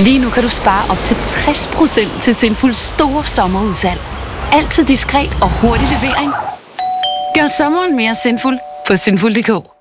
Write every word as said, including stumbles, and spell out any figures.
Lige nu kan du spare op til tres procent til Sinfuls store sommerudsalg. Altid diskret og hurtig levering. Gør sommeren mere sinful på sinful punktum d k.